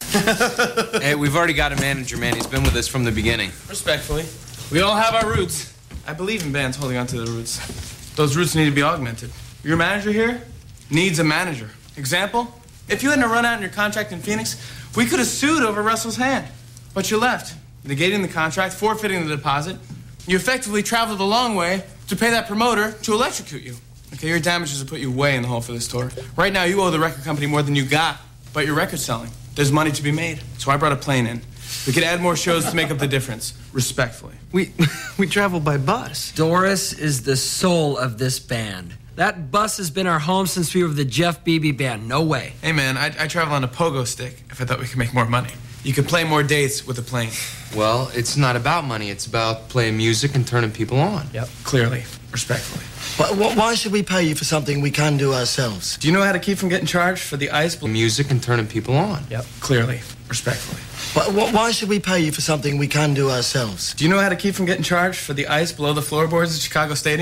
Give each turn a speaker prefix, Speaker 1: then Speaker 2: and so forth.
Speaker 1: Hey, we've already got a manager, man. He's been with us from the beginning.
Speaker 2: Respectfully, we all have our roots. I believe in bands holding on to their roots. Those roots need to be augmented. Your manager here needs a manager. Example, if you hadn't run out in your contract in Phoenix, we could have sued over Russell's hand. But you left, negating the contract, forfeiting the deposit. You effectively traveled a long way to pay that promoter to electrocute you. Okay, your damages have put you way in the hole for this tour. Right now, you owe the record company more than you got, but your record's selling. There's money to be made. So I brought a plane in. We could add more shows to make up the difference, respectfully.
Speaker 3: We travel by bus.
Speaker 4: Doris is the soul of this band. That bus has been our home since we were the Jeff Beebe Band. No way.
Speaker 2: Hey, man, I travel on a pogo stick if I thought we could make more money. You could play more dates with a plane.
Speaker 1: Well, it's not about money. It's about playing music and turning people on.
Speaker 4: Yep.
Speaker 2: Clearly, respectfully.
Speaker 3: Why should we pay you for something we can do ourselves?
Speaker 2: Do you know how to keep from getting charged for the ice?
Speaker 1: Music and turning people on.
Speaker 4: Yep.
Speaker 2: Clearly, respectfully.
Speaker 3: Why should we pay you for something we can do ourselves?
Speaker 2: Do you know how to keep from getting charged for the ice below the floorboards at Chicago Stadium?